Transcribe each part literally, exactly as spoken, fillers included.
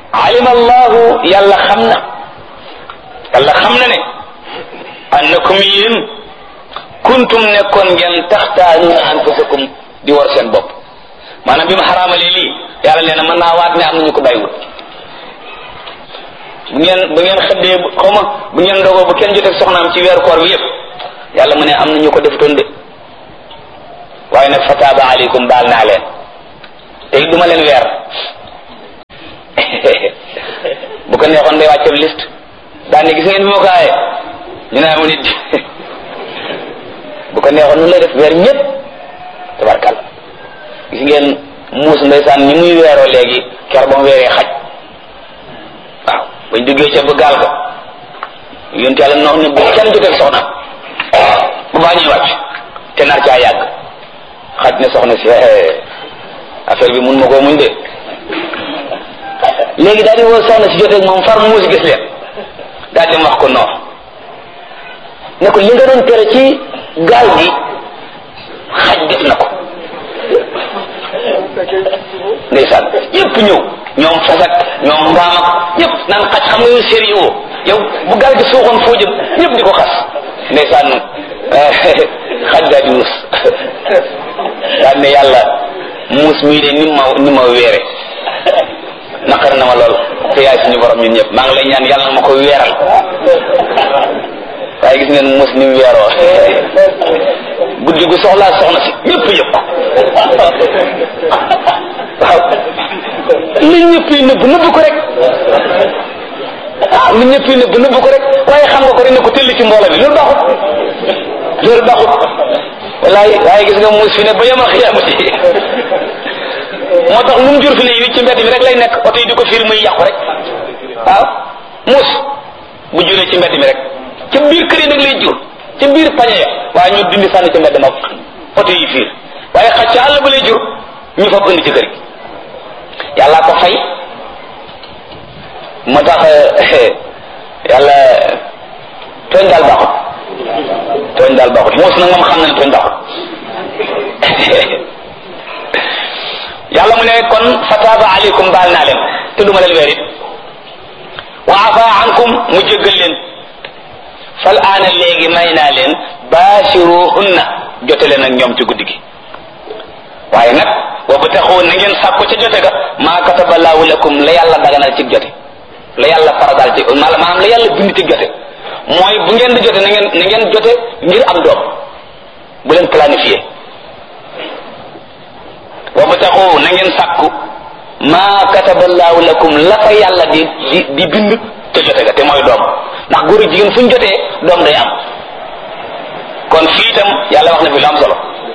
alima allahu yàlla xam na yàlla xam na ne annakum yéen kuntum nekkoon ngeen taxtaanuna anfusakum di war seen bopp maanaam bi ma xaraamalee lii yàlla nee na mën naa waat ne am nañu ko bàyyiwut bu ngeen bu ngeen xëddee xaw ma bu ngeen ndogoo bu kenn jotee soxnaam ci weeru koor bi yëpp yàlla mu ne am nañu ko defutoon de waaye nag fataaba aleykum baal naa leen tey duma leen weer bu ko neexoon day wàcce liste daan ne gis ngeen bi ma ko aaye ñu ne amu nit bu ko neexoon nu lay def weer ñëpp tabarkal gis ngeen muus ndeysaan ñi muy weeroo léegi ker ba mu weeree xaj waaw bañ duggee ca ba gaal ga yonent yàlla nox ne bu kenn jotee soxna bu baa ñuy wàcc te nar caa yàgg xaj ne soxna si affaire bi mun ma koo muñ de léegi daal di woo soxna si jotee moom far muus gis leen daal di wax ko noonu ne ko li nga doon tere ci gaal gi xaj def na ko ndeysaan yëpp ñëw ñoom fasak ñoom mbaam ak ñëpp naan xaj xam nga yow sérieux yow bu gaal gi suuxoon foo jëm ñëpp di ko xas ndeysaan xaj daal di wus daal ne yàlla muus mii de ni ma ni ma weere naqar na ma lool te yaay suñu borom ñun ñëpp maa ngi lay ñaan yàlla na ma ko weeral waaye gis ngeen muus ni mu weeroo guddi gu soxlaa soxna si ñëpp yëpp waaw li ñëpp yi nëbb nëbb ko rek ah li ñëpp yi nëbb nëbb ko rek waaye xam nga ko rek ne ko tëll ci mbooloo bi loolu baaxut loolu baaxut wallaay waaye gis nga muus fi ne ba yamal xiyaamati moo tax lu mu jur fi ne yi ci mbedd mi rek lay nekk oto yi di ko fiir muy yàqu rek waaw muus bu juree ci mbedd mi rek ci biir kër yi nag lay jur ci biir pañe ya waaye ñu dindi sànni ci mbedd ma oto yi fiir waaye xaj ca àll ba lay jur ñu fab indi ci kër gi yàllaa ko fay moo tax yàlla tooñ daal baaxut tooñ daal baaxut muus nag moom xam na ne tooñ baaxut yàlla mu ne kon fataaba aleykum baal naa leen te duma leen weer it wa afa ankum mu jéggal leen fal aana léegi may naa leen baashiruhunna jote leen ak ñoom ci guddi gi waaye nag wa bataxu na ngeen sàkku ca jote ga maa kataba laahu lakum la yàlla daganal ci jote la yàlla faradal ci maanaam la yàlla bind ci jote mooy bu ngeen di jote na ngeen na ngeen jote ngir am doom bu leen planifié wa bataxu na ngeen sàkku maa kataba laahu lakum la fa yàlla di di di bind ca jote ga te mooy doom ndax góor ak jigéen fu ñu jotee doom day am kon fii itam yàlla wax na fi lu am solo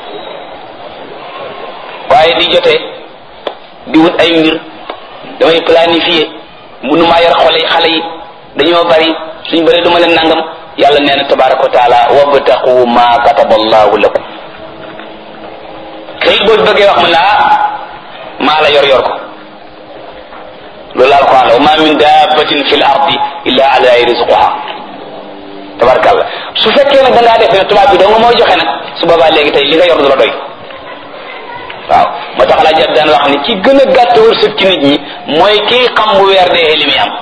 waaye di jotee di wut ay mbir damay planifier mënumaa yor xole xale yi dañoo bari suñ bari du ma leen nangam yàlla nee na tabaraka wa taala wabtaqu ma kataba allahu lakum kayit boo bëggee wax mu laa maa la yor yor ko loolu la alquran wa ma min dabbatin fil ardi illa ala rizquha tabarakallah su fekkee nag da ngaa def ne tubaab bi doo nga mooy joxe nag su boobaa léegi tey li nga yor du la doy waaw moo tax laa jot daan wax ni ci gën a gàtt wërsëg ci nit ñi mooy kii xam bu weer dee li muy am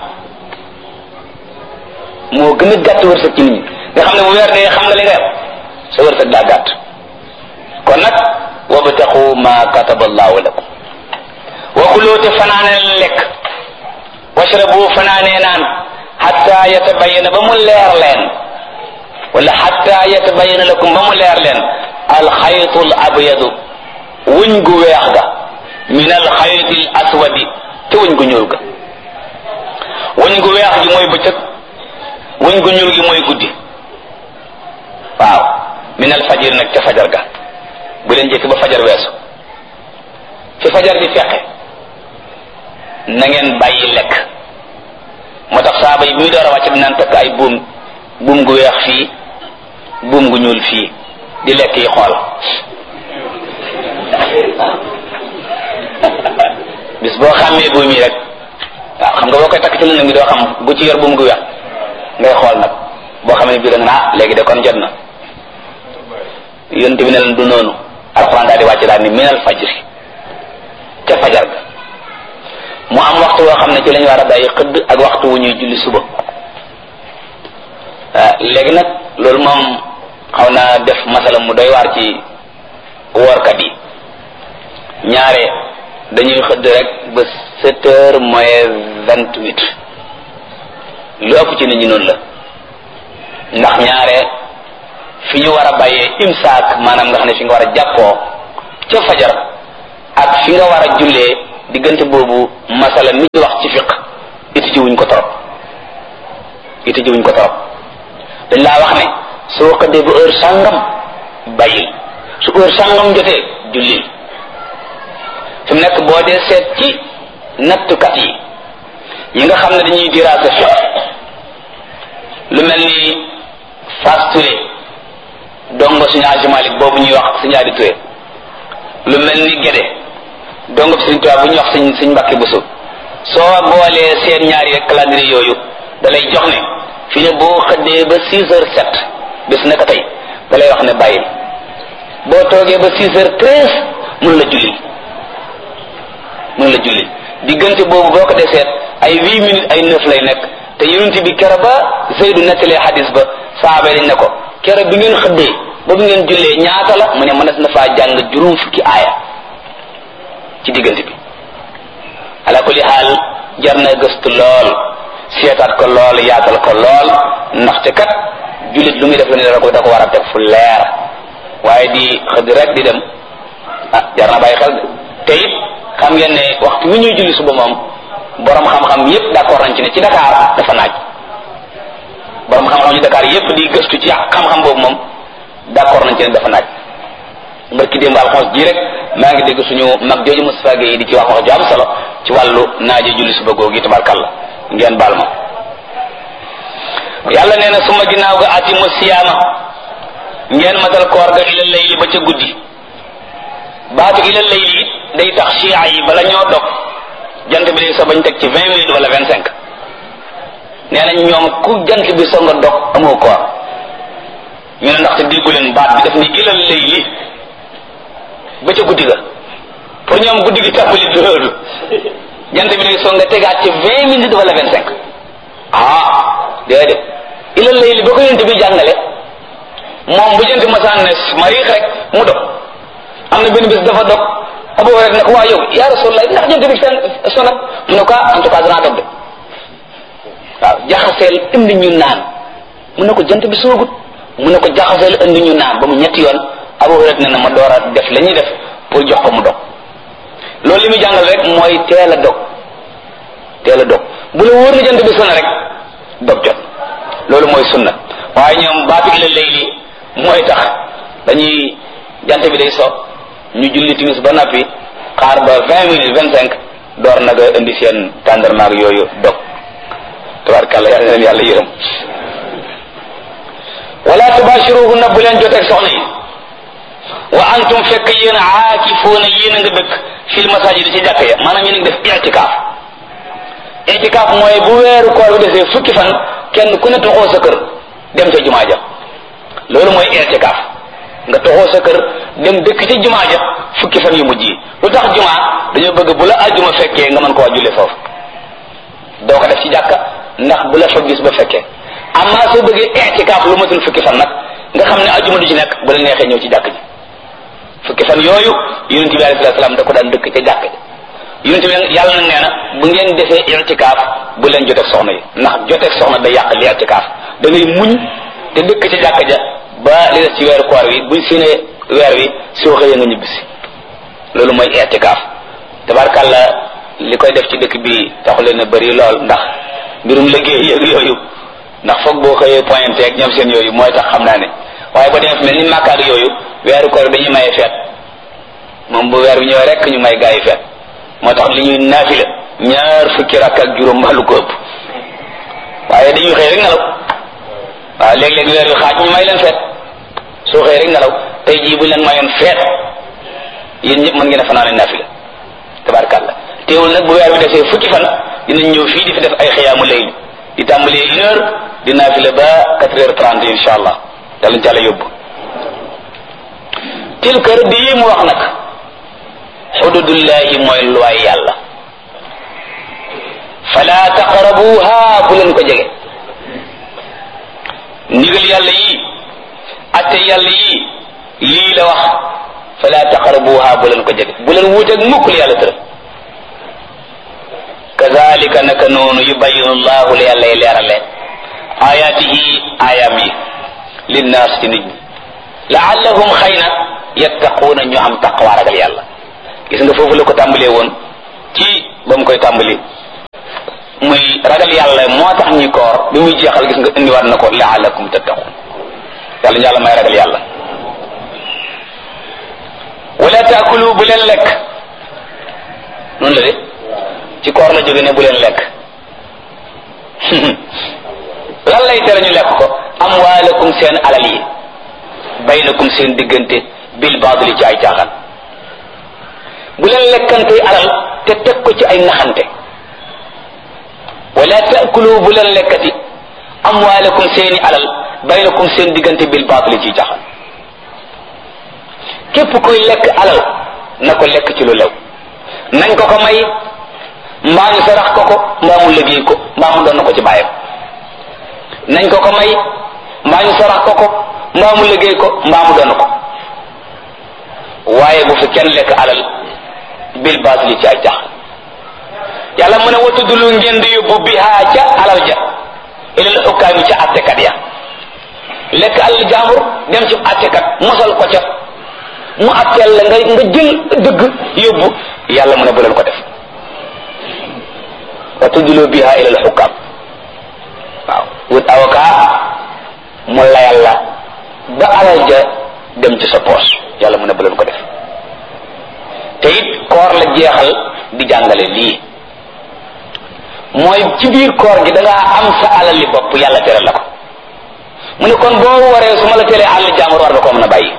moo gën a gàtt wërsëg ci nit ñi nga xam ne bu weer dee xam nga li nga am sa wërsëg daa gàtt kon nag wabtaqu ma kataba allahu lakum wa kulu te fanaane lekk washrabu fanaane naan hatta yatabayyana ba mu leer leen wala hatta yatabayyana lakum ba mu leer leen alxaytul abyadu wuñ gu weex ga min alxaytil aswadi te wuñ gu ñuul ga wuñ gu weex gi mooy bëccëg wuñ gu ñuul gi mooy guddi waaw min alfajir nag ca fajar ga bu leen jëkk ba fajar weesu fi fajar di feqe na ngeen bàyyi lekk moo tax saaba yi bi muy door a wàcc bi naan takk ay buum buum gu weex fii buum gu ñuul fii di lekk yi xool bis boo xàmmee buum yi rek waaw xam nga boo koy takk ci lëndëm gi doo xam bu ci yor buum gu weex ngay xool nag boo xam ne bii da nga ah léegi de kon jot na yonent bi ne leen du noonu alxuraan daal di wàcc daal ni minal fajri ca fajar ga mu am wax waxtu woo xam ne ci lañ war a bàyyi xëdd ak waxtu wu ñuy julli suba ah léegi nag loolu moom xaw naa def masala mu doy waar ci woorkat yi ñaare dañuy xëdd rek ba sept heures moins vingt huit lu ëpp ci nit ñi noonu la ndax ñaare fi ñu war a bàyyee imsaak maanaam nga xam ne fi nga war a jàppoo ca fajar ak fi nga war a jullee diggante boobu masala mi ñu wax ci fiq iti ji wuñ ko torop iti ji wuñ ko torop dañ laa wax ne soo xëddee ba heure sàngam bàyyil su heure sàngam jotee jullil fi mu nekk boo dee seet ci nattukat yi ñi nga xam ne dañuy diraasa fiq lu mel ni Fass Touré dongo suñu Aji Malik boobu ñuy wax suñu Adi Touré lu mel ni Gédé dongo suñu tubaab bu ñuy wax suñ suñ Mbàkke Buso soo boolee seen ñaari calendrier yooyu da lay jox ne fi ne boo xëddee ba six heures sept bis naka tey da lay wax ne bàyyil boo toogee ba six heures treize mun la julli mun la julli diggante boobu boo ko dee seet ay huit minutes ay neuf lay nekk te yonent bi kero ba Zeydu nettalee xadis ba saaba dañ ne ko kero bi ngeen xëddee ba bu ngeen jullee ñaata la mu ne mënees na faa jàng juróom fukki aaya ci diggante bi ala kulli xaal jar na gëstu lool seetaat ko lool yaatal ko lool ndaxte kat jullit lu muy def ne da ko da ko war a teg fu leer waaye di xëdd rek di dem ah jar na bàyyi xel de te it xam ngeen ne waxtu wi ñuy julli suba moom borom xam-xam yépp d'accord nañ ci ne ci Dakar dafa naaj borom xam-xam ci Dakar yépp di gëstu ci xam-xam boobu moom d'accord nañ ci ne dafa naaj barki démb alxames ji rek maa ngi dégg suñu mag jooju Moustapha Gueye di ci wax wax ju am solo ci wàllu naaje julli suba googu tabarkalla ngeen baal ma yàlla nee na suma ginnaaw ga atimu siyaama ngeen matal koor ga ila layli ba ca guddi baatu ila layli it day tax chia yi bala ñoo dog jant bi day so bañ teg ci vingt minutes wala vingt cinq nee nañ ñoom ku jant bi so nga dog amoo koor ñu ne ndaxte déggu leen baat bi daf ni ila layli ba ca guddi ga pour ñoom guddi gi tàmbali loolu jant bi day so nga tegaat ci vingt minutes wala vingt cinq ah déedéet ila layli ba ko yent bi jàngale moom bu jant masaan ne mariix rek mu dog am na benn bés dafa dog Abu Hurayra ne ko waa yow yaa Rasulullah ndax jant bi seen sonat mu ne ko en tout cas danaa dog de waaw jaxaseel indi ñu naan mu ne ko jant bi soogut mu ne ko jaxaseel indi ñu naan ba mu ñetti yoon Abu Hurayra ne na ma door a def la ñuy def pour jox ko mu dog loolu li muy jàngal rek mooy teel a dog teel a dog bu la wóor na jant bi sona rek dog jot loolu mooy sunna waaye ñoom baatu ila layli mooy tax dañuy jant bi day so ñu julli timis ba nappi xaar ba vingt minutes vingt cinq door naga indi seen tàndarmaag yooyu dog tabarkàlla yàlla leen yàlla yërëm wala tubashiruhunna bu leen joteeg soxna yi wa antum fekk yéen aakifuuna yéen a nga dëkk fil masajid ci jàkk ya maanaam yéen a ngi def i'tikaaf i'tikaaf mooy bu weeru koor bi desee fukki fan kenn ku ne toxoo sa kër dem ca jumaa ja loolu mooy i'tikaaf nga toxoo sa kër dem dëkk ci jumaa ja fukki fan yu mujj yi lu tax jumaa dañoo bëgg bu la ajjuma fekkee nga mën koo julli foofu doo ko def ci jàkka ndax bu la fa gis ba fekkee amma soo bëggee i'tikaaf lu matul fukki fan nag nga xam ne ajjuma du ci nekk bu la neexee ñëw ci jàkk ji fukki fan yooyu yonent bi alayhi salaam da ko daan dëkk ca jàkk ji yonent bi yàlla nag nee na bu ngeen defee i'tikaaf bu leen joteeg soxna yi ndax joteeg soxna day yàq li i'tikaaf da ngay muñ te dëkk ca jàkk ja ba li des ci weeru koor wi buñ séenee weer wi soo xëyee nga ñibbisi loolu mooy i'tikaaf tabarkàlla li koy def ci dëkk bi taxu leen a bëri lool ndax mbirum liggéey yëg yooyu ndax foog boo xëyee pointé ak ñoom seen yooyu mooy tax xam naa ne waaye ba demee mel ni màkkaat yooyu weeru koor dañuy maye feet moom bu weer bi ñëwee rek ñu may gaa yi feet moo tax li ñuy naafila ñaar fukki rakk ak juróom mbaa lu ko ëpp waaye dañuy xëy rek nelaw waaw léeg-léeg weer bi xaaj ñu may leen feet soo xëy rek nelaw tey jii buñ leen mayoon feet yéen ñëpp mën ngeen a fanaane naafila tabarkàlla teewul nag bu weer bi defee fukki fan dinañ ñëw fii di fi def ay xiyaamu layli di tàmbalee une heure di naafila ba quatre heures trente insha allah yàlla ñu ci Yàlla yóbbu tilka rëdd yi mu wax nag xududullahi mooy luwaay yàlla fala taqrabuha bu leen ko jege ndigal yàlla yi atte yàlla yi lii la wax fala taqrabuha bu leen ko jege bu leen wuuteeg mukk li yàlla tëral kazalika naka noonu yubayinu llahu li yàlla leerale ayatihi ayam yi linnaas ci nit ñi laallahum xëy na yattaquuna ñu am taqwa ragal yàlla gis nga foofu la ko tàmbalee woon ci ba mu koy tàmbali muy ragal yàlla moo tax ñuy koor bi muy jeexal gis nga indiwaat na ko laallakum tattaqun yàlla ñu yàlla may ragal yàlla wala taakulu bu leen lekk noonu la de ci koor la jóge ne bu leen lekk lan lay tere ñu lekk ko amwaalakum seen alal yi baynakum seen diggante bil baadili ci ay caaxaan bu leen lekkante alal te teg ko ci ay naxante wala taakulu bu leen lekkati amwaalakum seeni alal baynakum seen diggante bil baadili ci caaxaan képp kuy lekk alal na ko lekk ci lu lew nañ ko ko may mbaa ñu sarax ko ko mbaa mu liggéey ko mbaa mu doon na ko ci bàyyam nañ ko ko may mbaa ñu sarax ko ko mbaa mu liggéey ko mbaa mu doon ko waaye bu fi kenn lekk alal bil baatili ci ay jax yàlla mu ne watudulu ngeen di yóbbu bihaa ca alal ja ilal xukkaami ca attekat ya lekk alal jaambur dem ci attekat mosal ko ca mu atteel la nga nga jël dëgg yóbbu yàlla mu ne bu leen ko def watudulu bihaa ilal xukkaam waaw wut avocat mu layal la ba alal ja dem ci sa poos yàlla mu ne bu leen ko def te it koor la jeexal di jàngale lii mooy ci biir koor gi da ngaa am sa alal li bopp yàlla tere la ko mu ne kon boo waree su ma la teree àll jàmbur war nga koo mën a bàyyi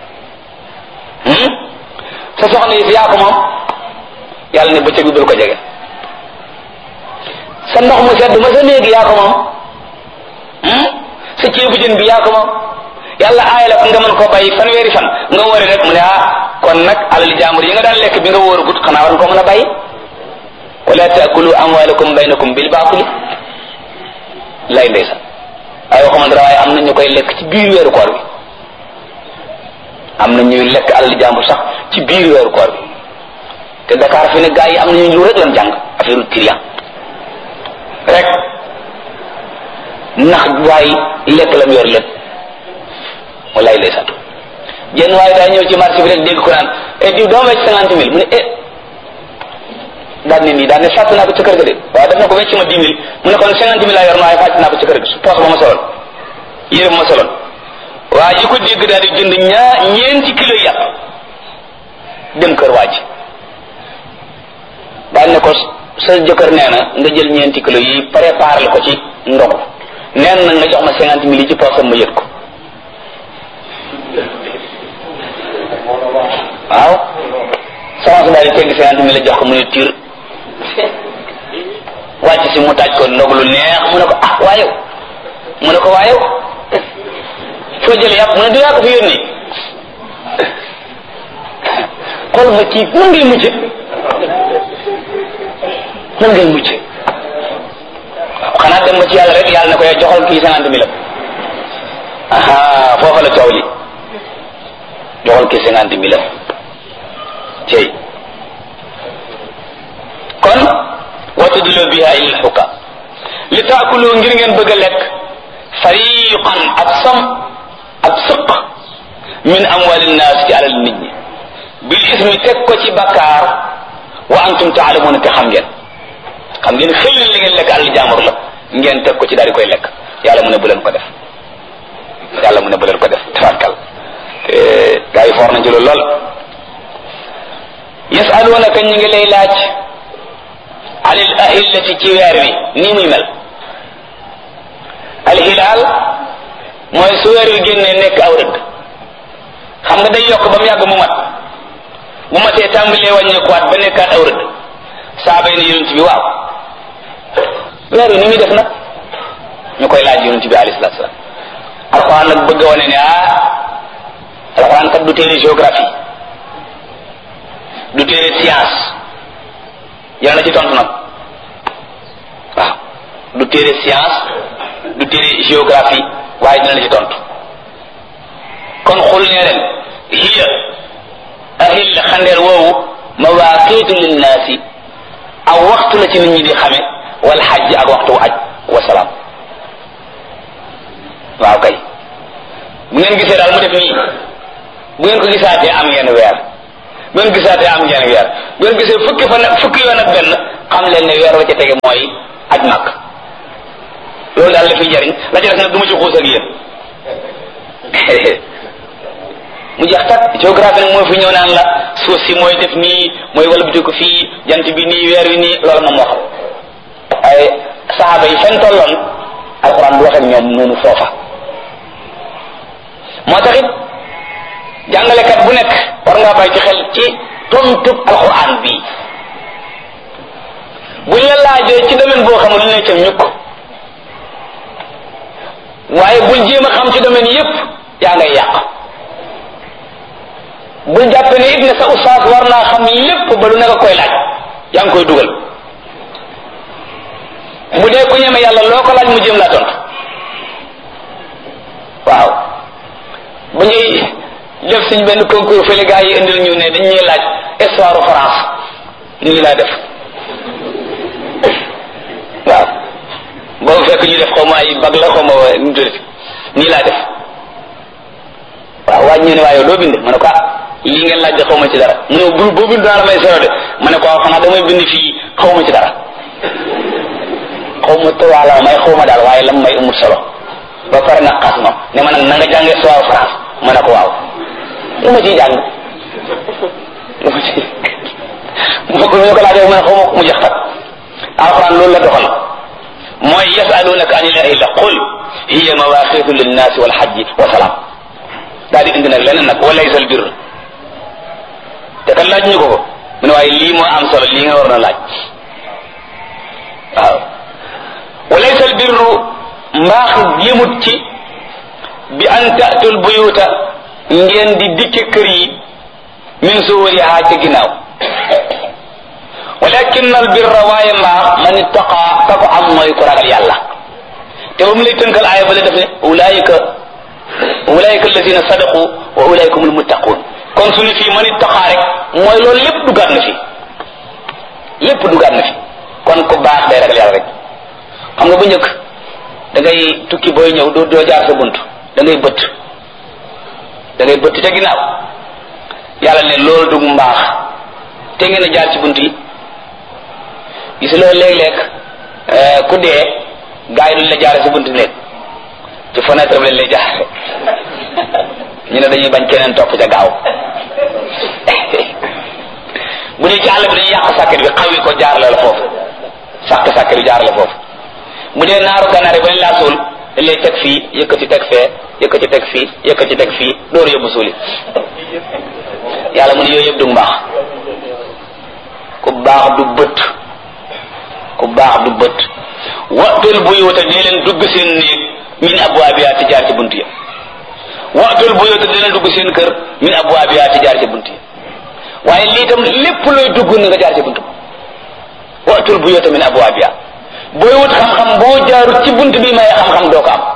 sa soxna yi fi yaa ko moom yàlla ne bëccëg bi bul ko jege sa ndox mu sedd ma sa néegi yaa ko moom sa ceebu jën bi yaa ko moom yàlla aay la ko nga mën koo bàyyi fanweeri fan nga wóore rek mu ne ah kon nag alal jaambur yi nga daan lekk bi nga wóoru gut xanaa war nga koo mën a bàyyi wala taakulu amwalakum baynakum bil baatili lay ndeysaan ay waxuma dara waaye am na ñu koy lekk ci biir weeru koor bi am na ñuy lekk alal jaambur sax ci biir weeru koor bi te Dakar fi ne gaa yi am na ñu lu rek lan jàng affaire trian rek ndax waay lekk lam yor lépp wallaay lay sant jenn waaye daa ñëw ci marché bi rek dégg ko naan e diw doo wecc cinquante mille mu ne eh daal ne nii daal ne fàtt naa ko ca kër ga de waaye daf na ko wecc ma dix mille mu ne kon cinquante mille laa yor waaye fàtt naa ko ca kër ga su poos ba ma soloon yére ba ma soloon waa ji ko dégg daal di jënd ñaa ñeenti kilo yàpp dem kër waa ji daal ne ko sa jëkkër nee na nga jël ñeenti kilo yi préparé ko ci ndog neen na nga jox ma cinquante mille yi ci poosam ma yët ko waaw sama su daal di tegg cinquante mille jox ko mu ne tiir wàcc si mu taaj ko ndog lu neex mu ne ko ah waayow mu ne ko waayow foo jële yàpp mu ne du yaa ko fi yónni xool ma ci nan ngay mujje nan ngay mujje waaw xanaa dem ba ci yàlla rek yàlla ne ko yow joxal kii cinquante mille aha foofa la coow li joxal kii cinquante mille cey kon watudulu biha ilal xukam li taakulu ngir ngeen bëgg a lekk fariqan ab sam ab sëq min amwali nnaas ci alal nit ñi bil ismi teg ko ci bakkaar wa antum taalamuuna te xam ngeen xam ngeen xëy na li ngeen lekk alal jaamur la ngeen teg ko ci daal di koy lekk yàlla mu ne bu leen ko def yàlla mu ne bu leen ko def tabarkal te gaa yi foor nañ ci loolu lool yasalunaka ñu ngi lay laaj alil ahillati ci weer wi nii muy mel alhilaal mooy su weer wi génnee nekk aw rëdd xam nga day yokk ba mu yàgg mu mat bu matee tàmbalee wàññeekuwaat ba nekkaat aw rëdd saaba yi ne yonent bi waaw weer wi ni muy def nag ñu koy laaj yonent bi alayhi salaatu salaam alxuraan nag bëgg a wane ne ah alxuraan kat du téere géographie du téere science yàlla ci tontu nag du téere science du téere géographie waaye dina la ci tontu kon xul nee leen hiya ahil xandeer woowu mawaaqiitu linnaasi aw waxtu la ci nit ñi di xame wal xajj ak waxtu aj wasalaam. waaw kay bu ngeen gisee daal mu def nii bu ngeen ko gisaatee am ngeen weer bu ngeen gisaatee am ngeen weer bu ngeen gisee fukki fan fukki yoon ak benn xam leen ne weer wa ca tege mooy aj màkk. loolu daal la fiy jariñ la ca def nag du ma ci xuus ak yéen mu jeex tak géographie nag moo fi ñëw naan la suuf si mooy def nii mooy wala biti ko fii jant bi nii weer wi nii loolu moom moo xam ay saxaaba yi fen tolloon alxuraan du wax ak ñoom noonu foofa. moo taxit jàngalekat bu nekk war ngaa bàyyi ci xel ci tontub alxuraan bii buñ la laajee ci domaine boo xamul lu ne ca ñukk waaye bul jéem a xam ci domaine yépp yaa ngay yàq. bul jàppe ne it ne sa ustaas war naa xam lépp ba lu nekk koy laaj yaa ngi koy dugal. bu dee ku ñeme yàlla loo ko laaj mu jéem laa tontu waaw. bu ñuy def suñ benn concours fële gaa yi indil ñu ne dañ ñuy laaj histoire France nii laa def waaw boobu fekk ñu def xaw ma ay bag la xaw ma nu tuddati nii laa def waaw waaj ñu ne waaye doo bind ma ne ko lii ngeen laaj de xaw ma ci dara mu ne bu boo bind naa la may sero de ma ne ko xanaa damay bind fii xaw ma ci dara xaw ma tuwaala may xaw ma daal waaye lam may amul solo ba pare nag xas ma ne ma nag na nga jàngee histoire France ma ne ko waaw lu ma ciy jàng lu ma ci mu ko ñu ko laajee ma ne xaw ma mu jeex tak alxuraan loolu la doxal mooy yasalunaka anil ahilla qul hiya mawaqitu linnaasi wal hajji wa salaam daal di indi nag leneen nag wa laysa al birr te kan laaj ñu ko ko mu ne waaye lii moo am solo lii nga war na laaj waaw wa laysa al birru mbaax yëmut ci bi an ta'tul buyuta ngeen di dikke kër yi min zuhuriha ci ginnaaw walakin al birra waaye mbaax man ittaqa ka ko am mooy ku ragal yàlla te ba mu lay tënkal aaya ba la def ne ulaayika ulaayika alladina sadaqu wa ulaayika humul muttaqun kon suñu fii man ittaqa rek mooy loolu lépp dugaat na fi lépp dugaat na fi kon ku baax day ragal yàlla rek xam nga bu njëkk da ngay tukki booy ñëw doo doo jaar sa bunt da ngay bëtt da ngay bëtt ca ginnaaw yàlla ne loolu dug mbaax te ngeen a jaar ci bunt yi gis loolu léeg-léeg ku dee gaa yi duñ la jaare sa bunt néeg ci fenêtre bi lañ lay jaare ñu ne dañuy bañ keneen topp ca gaaw bu dee ci àll bi dañuy yàq sàkket bi xaw yi ko jaar la la foofu sàkk sàkket bi jaar la foofu bu dee naaru ganaar yi ba ñu laa suul dañ lay teg fii yëkkati teg fee yëkkati teg fii yëkkati teg fii dooru yóbbu suuli yàlla mu ne yooyu yëpp du mbaax ku baax du bët ku baax du bët waxtul buyuuta dee leen dugg seen néeg min abwaabiha ti jaar ci bunt ya waxtul buyuuta dee leen dugg seen kër min abwaabiha ti jaar ci bunt ya waaye lii tam lépp looy dugg na nga jaar ci bunt ba waxtul buyuuta min abwaabiha booy wut xam-xam boo jaarut ci bunt bi maye xam-xam doo ko am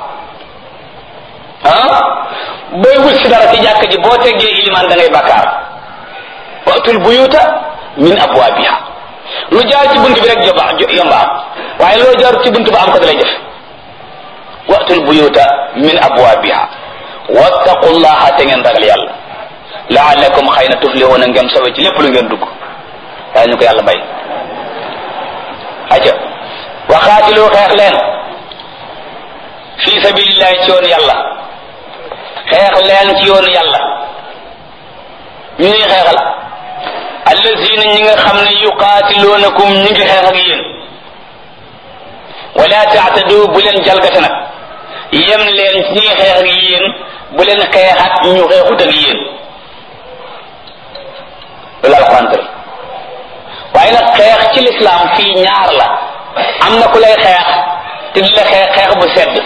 ah booy wut si dara ci jàkk ji boo teggee ilimaan da ngay bakkaar waxtul buyuuta min abwaabiha lu jaar ci bunt bi rek joba yomba am waaye loo jaarut ci bunt ba am ko dalay def waxtul buyuuta min abwaabiha wattaqullaha te ngeen ragal yàlla la'allakum xëy na tuflihuna ngeen sowe ci lépp lu ngeen dugg daa ñu ko yàlla bay aja waxaatilu xeex leen fi sabilillahi ci yoonu yàlla xeex leen ci yoonu yàlla ñu ñuy xeexal allazina ñi nga xam ne yuqaatiluunakum ñi ngi xeex ak yéen wala taatadu bu leen jalgate nag yem leen ci ñi ngi xeex ak yéen bu leen xeex ak ñu xeexut ak yéen loolu alquran tëri waaye nag xeex ci lislaam fii ñaar la am na ku lay xeex te di la xeex xeex bu sedd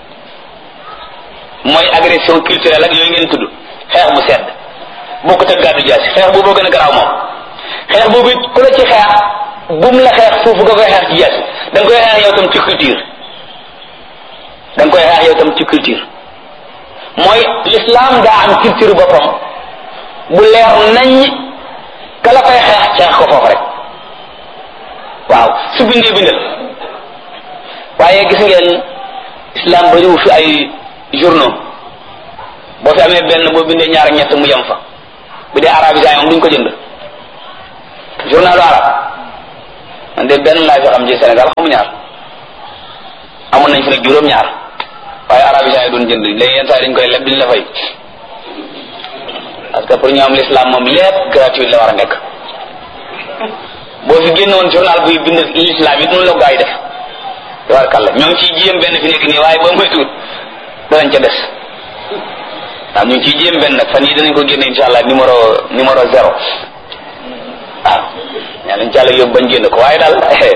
mooy agression culturelle ak yooyu ngeen tudd xeex bu sedd bokkut ak gàddu jaasi xeex boobu gën a garaaw moom xeex boobu ku la ci xeex bum la xeex foofu nga koy xeex ci jaasi da nga koy xeex yow tam ci culture da nga koy xeex yow tam ci culture mooy l'islam daa am culture boppam bu leer nañ kala fay xeex xeex ko foofu rek waaw su bindee bindal waaye gis ngeen islam bariwu fi ay journaux boo fi amee benn boo bindee ñaar ak ñett mu yem fa bu dee arabisant moom duñ ko jënd journalu arab man de benn laa fi xam ci Sénégal xamu ñaar amoon nañ fi nag juróom ñaar waaye arabisant yi doon jënd léegi yenn saa dañ koy leb duñ la fay parce que pour ñu am l'islam moom lépp gratuit la war a nekk boo fi génnoon journal buy bind l'islam it noonu la gaa yi def tabarkàlla ñoo ngi ciy jéem benn fi nekk nii waaye ba muy tuut danañ ca des waaw ñu ngi ciy jéem benn nag fan yii danañ ko génne insha allah numéro numéro zéro waaw ñaa lañ càlla yóbbu bañ génn ko waaye daal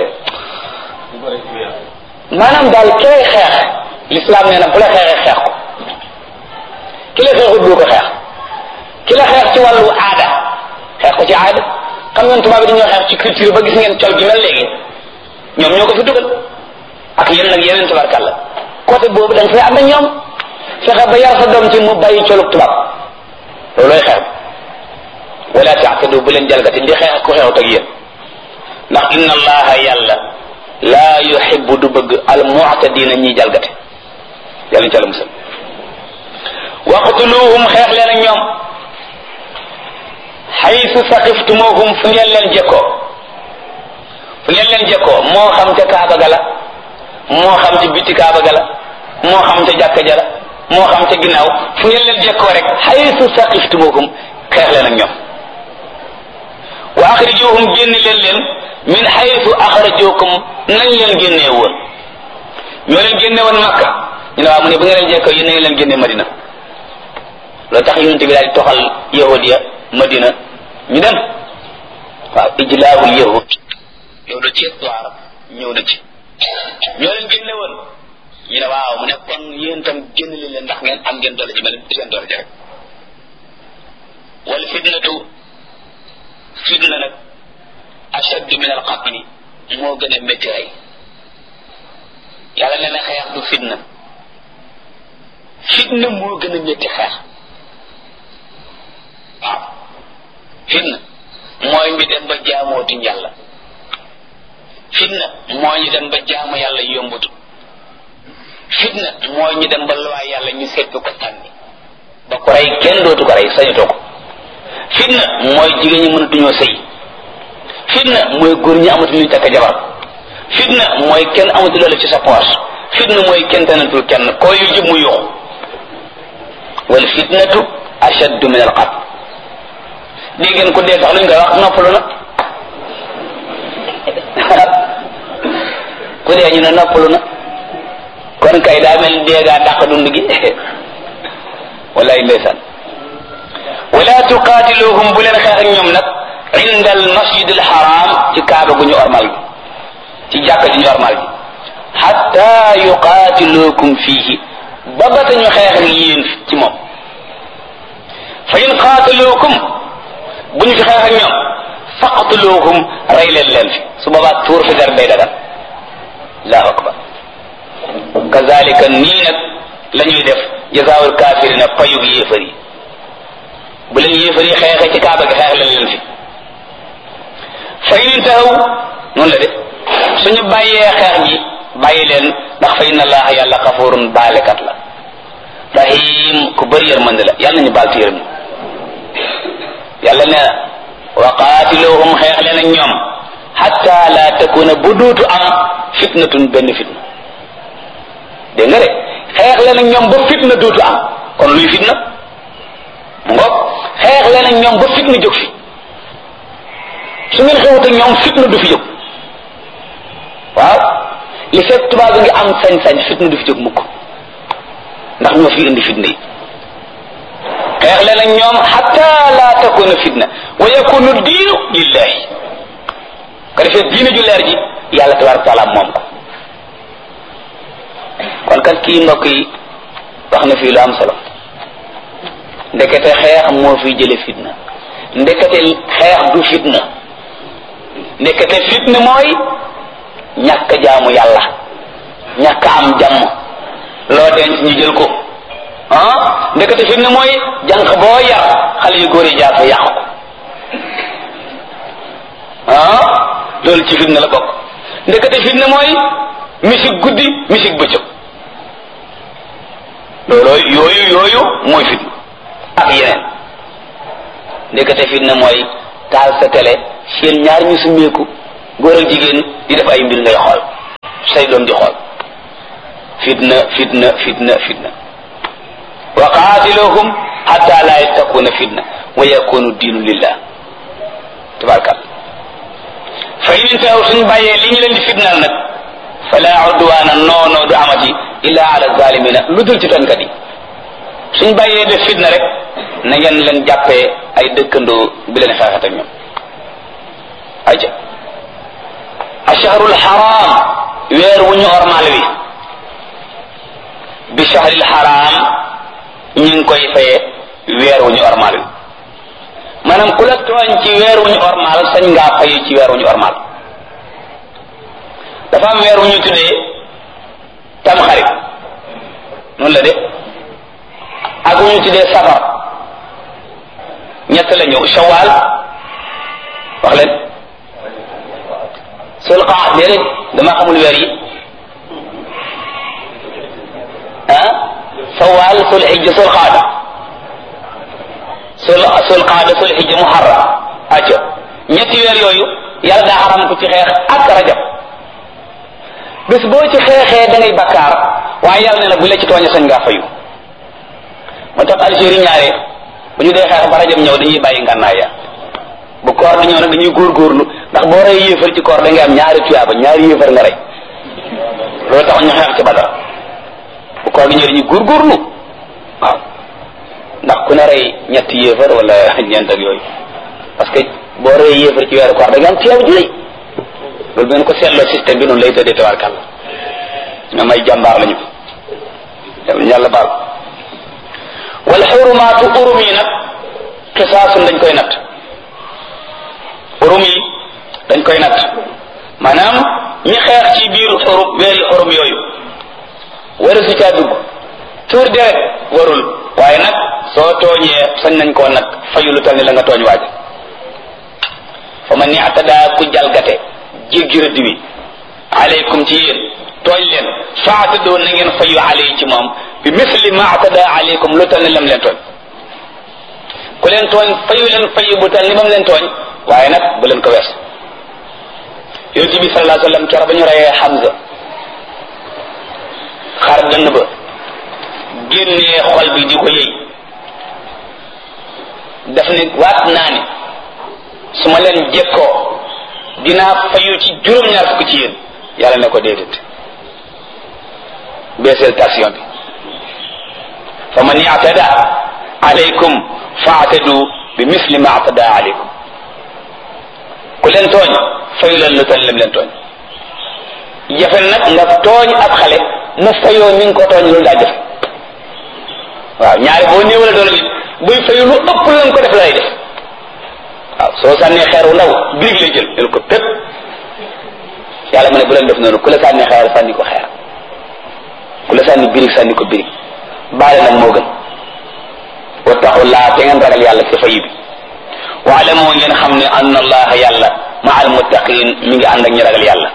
maanaam daal ki lay xeex l'islam nee na bu la xeexee xeex ko ki la xeexut du ko xeex ki la xeex ci wàllu aada xeex ko ci aada xam ngeen tubaab bi dañoo xeex ci culture ba gis ngeen col gi mel léegi ñoom ñoo ko fi dugal ak yenn nag yeneen tabarkàlla côté boobu da nga fay am ak ñoom fexe ba yar sa doom ci mu bàyyi colug tubaab loolooy xeex bi wala taatadu bu leen jalgati di xeex ku xeexut ak yéen ndax inna allaha yàlla laa yuhibbu du bëgg al mu'tadina ñiy jalgate yàlla ci la musal waqtuluhum xeex leen ak ñoom haythu saqiftumuhum fu ngeen leen jekkoo fu ngeen leen jekkoo moo xam ca kaaba ga la moo xam ci biti kaaba ga la moo xam ca jàkka ja la moo xam ca ginnaaw fu ngeen leen jekkoo rek haythu saqiftumuhum xeex leen ak ñoom wa axrijuhum génne leen leen min haythu axrajukum nañ leen génnee woon ñoo leen génne woon Makka ñu ne waaw mu ne bu ngeen leen jekkoo yéen nañ leen génne Madina loolu tax yonent bi daal di toxal yahudiya Madina ñu dem waaw ijlaahul yahud yow da ci histoire ñëw na ci ñoo leen génne woon ñu ne waaw mu ne kon yéen tam génn leen leen ndax ngeen am ngeen doole ji mel seen doole ji rek wal fitnatu fitna nag ashaddu min al qatli moo gën a métti rey yàlla nee na xeex du fitna fitna moo gën a métti xeex waaw fitna mooy ñu dem ba jaamootuñ yàlla fitna mooy ñu dem ba jaamu yàlla yombutu fitna mooy ñu dem ba luwaay yàlla ñu seppi ko tànni ba ko rey kenn dootu ko rey sañatoo ko fitna mooy jigéen ñi mënatuñoo sëy fitna mooy góor ñi amatu luñ takk jabar fitna mooy kenn amatu loolu ci sa poche fitna mooy kenn tanatul kenn koo yu jub mu yuxu wal fitnatu ashaddu min al qatl dégg ngeen ko dee sax luñ koy wax noppalu na ku dee ñu ne noppalu na kon kay daa mel dee gaa dàq dund gi wallaay ndeysaan wala tuqaatiluhum bu leen xeex ak ñoom nag inda al masjid al haram ci kaaba gu ñu ormal gi ci jàkka ji ñu ormal gi hatta yuqaatilukum fiihi ba ba ta ñu xeex ak yéen ci moom fa in qaataluukum bu ñu fi xeex ak ñoom faqtuluhum rey leen leen fi su boobaa tuur fi der day dagan allahu akbar kazalika nii nag la ñuy def jazaawul kaafirina payug yéefar yi bu leen yéefar yi xeexee ci kaaba gi xeex leen leen fi fa in intahaw noonu la de suñu bàyyee xeex ji bàyyi leen ndax fa inna allaha yàlla xafurun baalekat la rahim ku bëri yërmande la yàlla ñu baal ci yërëm yàlla nee na wa qaatiluhum xeex leen ak ñoom hatta la takuna bu duutu am fitnatun benn fitna dégg nga de xeex leen ak ñoom ba fitna duutu am kon luy fitna ngoog xeex leen ak ñoom ba fitna jóg fi su ngeen xewut ak ñoom fitna du fi jóg waaw li fekk tubaab ngi am sañ-sañ fitna du fi jóg mukk ndax ñoo fi indi fitna yi xeex leen ak ñoom hatta la takuna fitna wa yakunu diinu lillahi ko defee diine ju leer ji yàlla tabaraka taala moom ko kon kat kii mbokk yi wax na fii lu am solo ndekete xeex moo fiy jële fitna ndekete xeex du fitna ndekete fitna mooy ñàkk jaamu yàlla ñàkk am jàmm loo denc ñu jël ko ah ndekete fitna mooy jànq boo yar xale yu góor yi jaar fa yàqu ko ah loolu ci fitna la bokk ndekete fitna mooy musique guddi musique bëccëg looloo yooyu yooyu mooy fitna ak yeneen ndekete fitna mooy taal sa télé seen ñaar ñu summeeku góor ak jigéen di def ay mbir ngay xool say doom di xool fitna fitna fitna fitna wa qaatiluhum hatta la yakuna fitna wa yakunu diinu lillah tabarkal fa in intahaw suñ bàyyee li ñu leen di fitnaal nag fala udwaana noonoo du amati illa ala zalimina lu dul ci tonkat yi suñ bàyyee def fitna rek na ngeen leen jàppee ay dëkkandoo bi leen xeexat ak ñoom aja ashahrul haram weer wu ñu ormal wi bi shahril haram ñu ngi koy fayee weer wu ñu ormal wi maanaam ku la tooñ ci weer wu ñu ormal sañ ngaa fayu ci weer wu ñu ormal dafa am weer wu ñu tuddee tamxarit noonu la de ak wu ñu tuddee safar ñett la ñëw shawal wax leen sul qaa déedéet dama xamul weer yi ah shawal sul hijja sul qaada sul sul qaada sul hijja muharram acca ñetti weer yooyu yàlla daa xaram ko ci xeex ak rajab bés boo ci xeexee da ngay bakkaar waaye yàlla ne la bu la ci tooñe sañ ngaa fayu moo tax Algérie ñaare bu ñu dee xeex ba rajab ñëw dañuy bàyyi ngànnaay ya bu koor di ñëw nag dañuy góorgóorlu ndax boo rey yéefar ci koor da ngay am ñaari tuyaaba ñaari yéefar nga rey loolu tax ñu xeex ci Badar bu koor di ñëw dañuy góorgóorlu waaw ndax ku ne rey ñetti yéefar wala ñeent ak yooyu parce que boo rey yéefar ci weeru koor da ngay am tuyaaba ju rëy loolu bu ngeen ko seetloo système bi noonu lay tëddee tabarkàlla ñoom ay jàmbaar lañu dem yàlla baal wal xurumaatu urum yi nag xisaasun dañ koy natt urum yi dañ koy natt maanaam ñi xeex ci biir xurum weeri xurum yooyu waru si caa dugg tuur deret warul waaye nag soo tooñee sañ nañ koo nag fayu lu tal ni la nga tooñ waaj fa man i'tada ku jalgate jéggi rëdd wi aleykum ci yéen tooñ leen faatadoo na ngeen fayu aley ci moom bi misli ma atada aleykum lu tal ni lam leen tooñ ku leen tooñ fayu leen fayu bu tal ni bam leen tooñ waaye nag bu leen ko wees yonent bi sallallahu alayhi wasallam keroog ba ñu reyee Hamza xar dënn ba génnee xol bi di ko yëy daf ne waat naa ni su ma leen jekkoo dinaa fayu ci juróom-ñaar fukk ci yéen yàlla ne ko déedéet beeseel tension bi fa man i'tada alaykum fa'tadu bi misli ma i'tada alaykum ku leen tooñ fayu leen lu toll lim leen tooñ jafe nag nga tooñ ab xale mu fayoo ni nga ko tooñ loolu daa jafe waaw ñaari boo néewale doole nit buy fayu lu ëpp la nga ko def lay def waaw soo sànnee xeer wu ndaw birig lay jël jël ko pépp yàlla mu ne bu leen def noonu ku la sànni xeer sànni ko xeer ku la sànni birig sànni ko birig baale nag moo gën wattaqullaa te ngeen ragal yàlla ci fayu bi waale moo ngeen xam ne anna allaha yàlla ma al muttaqin mi ngi ànd ak ñi ragal yàlla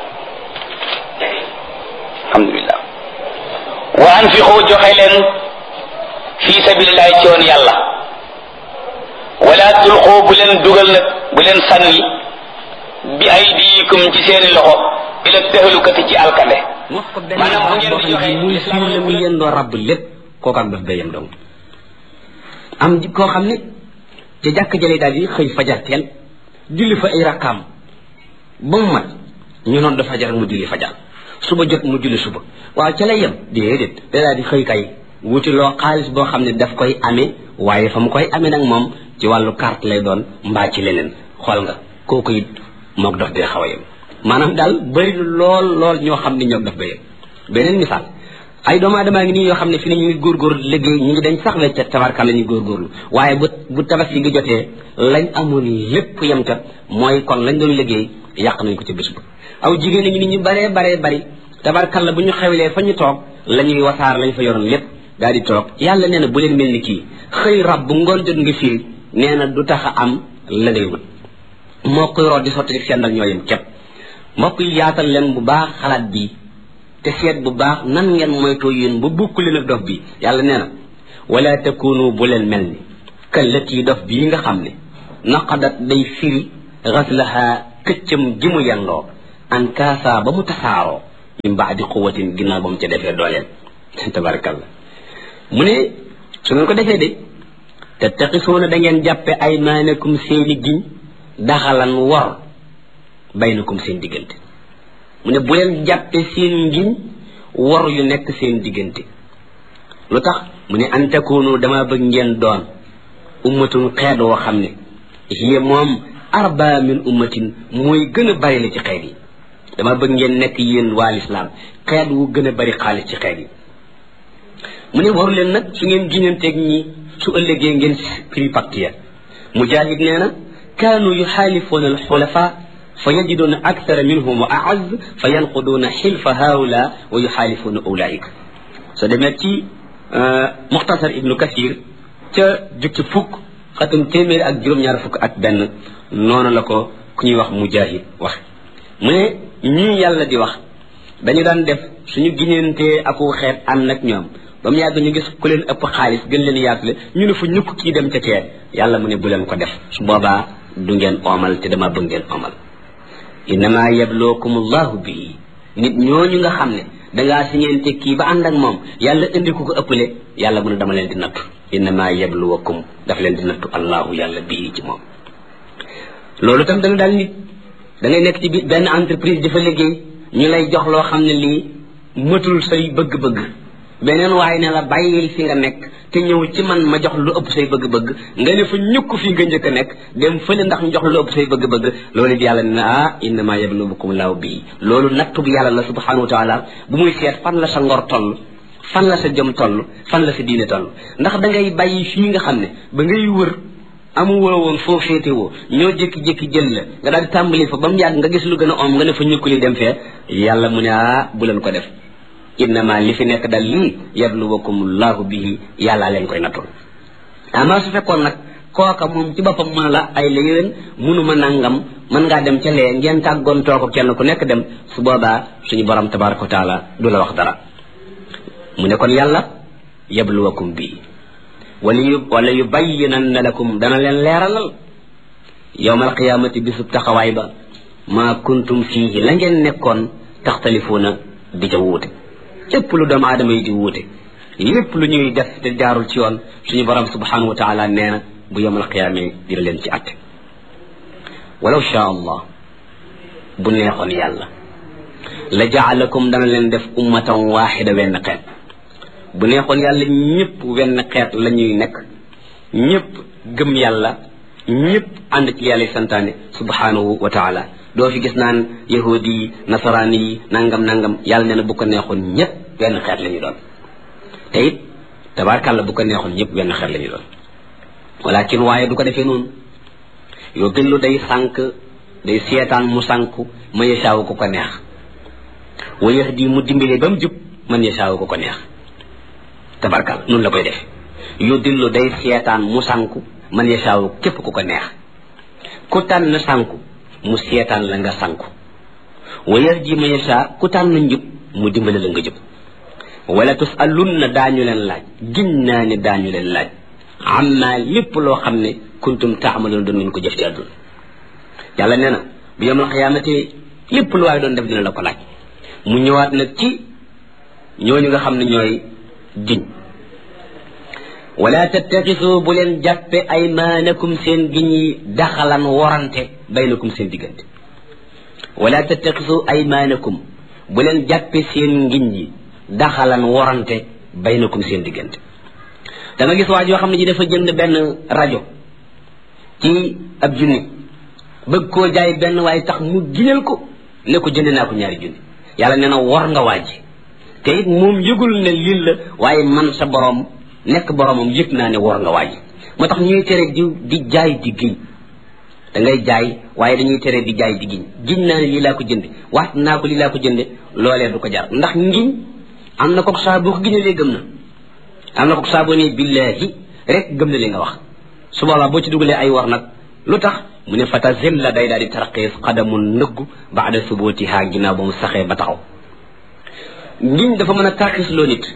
alhamdulillah wa anfiqu joxe leen fi sabilillahi ci yoon yàlla wala tulqu bu leen dugal nag bu leen sànni bi aydikum ci seeni loxo ila tahlukati ci alkande maanaam bu ngeen di joxe muy fiir la mu leen doo rabb lépp kooku am daf béyam dong am koo xam ne te jàkk jële daal yi xëy fajar teel julli fa ay rakkaam ba mu mat ñu noon dafa fajar mu julli fajar suba jot mu julli suba waaw ca lay yem déedéet da daal di xëy kay wuti loo xaalis boo xam ne daf koy amee waaye fa mu koy amee nag moom ci wàllu carte lay doon mbaa ci leneen xool nga kooku it mook dof dee xaw a yem maanaam daal bëri lool lool ñoo xam ne ñoom daf ba yem beneen misaal ay doomu aadama ngi nii yoo xam ne fi ne ñu ngi góorgóorlu liggéey ñu ngi dañ sax la ca tabarka la ñu góorgóorlu waaye bu bu tabaski gi jotee lañ amoon lépp yem ca mooy kon lañ doon liggéey yàq nañ ko ci bés ba aw jigéen ñi nit ñu baree baree bari tabarkalla bu ñu xewlee fa ñu toog la ñuy wasaar lañ fa yoroon lépp daal di toog yàlla nee na bu leen mel ni kii xëy rab bu ngoon jot nga firi nee na du tax a am la ngay wut moo koy root di sotti di sendal ñooyam képp mbokk yi yaatal leen bu baax xalaat bi te seet bu baax nan ngeen moytoo yéen ba bukk leen ak dof bi yàlla nee na wala takunu bu leen mel ni kallati dof bii nga xam ne naqadat day firi ghaslaha këccam ji mu yelloo an kaasa ba mu tasaaroo min baadi quwatin ginnaaw ba mu ca defee dooleel tabarakallah mu ne su ngeen ko defee de tattaqisuuna da ngeen jàppe aymaanakum seeni giñ daxalan wor baynakum seen diggante mu ne bu leen jàppe seen ngiñ wor yu nekk seen diggante lu tax mu ne an takunu dama bëgg ngeen doon ummatun xeet woo xam ne hiya moom arba min ummatin mooy gën a bari la ci xeet yi dama bëgg ngeen nekk yéen waa lislaam xeet wu gën a bari xaalis ci xeet yi mu ne waru leen nag su ngeen giñanteeg ñi su ëllëgee ngeen prix pacte ya mujahid nee na kaanu yuxaalifuuna alxulafa fa yajiduuna akthara minhum wa aaz fa yanquduuna xilfa haula wa yuxaalifuuna ulaika soo demee ci muxtasar ibnu kasir ca jukki fukk xatum téeméer ak juróom-ñaar fukk ak benn noonu la ko ku ñuy wax mujahid wax mu ne ñii yàlla di wax dañu daan def suñu giñantee aku xeet ànd ak ñoom ba mu yàgg ñu gis ku leen ëpp xaalis gën leen yaatule ñu ne fu ñukk kii dem ca kee yàlla mu ne bu leen ko def su boobaa du ngeen oomal te dama bëgg ngeen oomal innama yablookum allahu bii nit ñooñu nga xam ne dangaa siñeente kii ba ànd ak moom yàlla indi ku ko ëppale yàlla mu ne dama leen di nattu innama yabluwakum daf leen di nattu allahu yàlla bii ci moom loolu tam danga daal nit da ngay nekk ci bi benn entreprise dafa liggéey ñu lay jox loo xam ne lii mëtul say bëgg-bëgg beneen waaye ne la bàyyil fi nga nekk te ñëw ci man ma jox lu ëpp say bëgg-bëgg nga ne fa ñukk fi nga njëkk a nekk dem fële ndax ñu jox lu ëpp say bëgg-bëgg loolu it yàlla ne ah innama yabluwakum laahu bii loolu nattu bi yàlla la subhanahu wa taala bu muy seet fan la sa ngor toll fan la sa jëm toll fan la sa diine toll ndax da ngay bàyyi fii nga xam ne ba ngay wër amu woo woon foo féete woo ñoo jékki-jékki jël la nga daal di tàmbali fa ba mu yàgg nga gis lu gën a om nga ne fa ñukkuli dem fee yàlla mu ne ah bu leen ko def innama li fi nekk dal lii yabluwakum llahu bihi yàllaa leen koy nattul ama su fekkoon nag kooka moom ci boppam mën la ay la yéwén munuma nangam mën ngaa dem ca lee ngeen tàggoon too ko kenn ku nekk dem su boobaa suñu borom tabaraka wa taala du la wax dara mu ne kon yàlla yabluwakum bii wala yu wala yubayyinanna lakum dana leen leeralal yawmal qiyaamati bisub taxawaay ba maa kuntum fiihi la ngeen nekkoon taxtalifuuna di ca wuute lépp lu doomu aadama yi di wuute lépp lu ñuy def te jaarul ci yoon suñu borom subhanahu wa taala nee na bu yawmal qiyaamee dina leen ci atte walaw shaa allah bu neexoon yàlla la jaalakum dana leen def ummatan waaxida wenn xeet bu neexoon yàlla ñëpp wenn xeet la ñuy nekk ñëpp gëm yàlla ñëpp ànd ci yàlla santaane subhanahu wa taala doo fi gis naan yahudi yi nasaraani yi nangam nangam yàlla nee na bu ko neexoon ñëpp wenn xeet la ñu doon te it tabaarkàlla bu ko neexoon ñëpp wenn xeet la ñu doon walakin waaye du ko defee noonu yoo gëllu day sànk day seetaan mu sànku ma yasaawu ko ko neex wa yahdi mu dimbale ba mu jub man yasaawu ko ko neex tabarkal noonu la koy def yu dillu day seetaan mu sànku man yasaawu képp ku ko neex ku tànn sànku mu seetaan la nga sànku wa yahdi man yasaa ku tànn njub mu dimbale la nga jub wala tusalunna daañu leen laaj gin naa ne daañu leen laaj amma lépp loo xam ne kuntum taamaloon doon ngeen ko jëf ci àdduna yàlla nee na bu yawmal qiyaamati lépp lu waaye doon def dina la ko laaj mu ñëwaat nag ci ñooñu nga xam ne ñooy giñ wala tattaxisu bu leen jàppe aymaanakum seen giñ yi daxalan warante baynakum seen diggante wala tattaxisu aymaanakum bu leen jàppe seen ngiñ yi daxalan warante baynakum seen diggante da nga gis waa joo xam ne ji dafa jënd benn rajo ci ab junni bëgg koo jaay benn waaye tax mu giñal ko ne ko jënd naa ko ñaari junni yàlla nee na war nga waaji te it moom yëgul ne lii la waaye man sa borom nekk boromam yëg naa ne war nga waaji moo tax ñuy tere di di jaay di giñ da ngay jaay waaye dañuy tere di jaay di giñ giñ naa ne lii laa ko jënde waat naa ko lii laa ko jënde loolee du ko jar ndax ngiñ am na ko saa boo ko giñalee gëm na am na ko saa boo ne billahi rek gëm na li nga wax su boobaa boo ci dugalee ay war nag lu tax mu ne fata zel la day daal di tarqiis xadamun nëggu baada subutiha ginnaaw ba mu saxee ba taxaw ngiñ dafa mën a tarqiis loo nit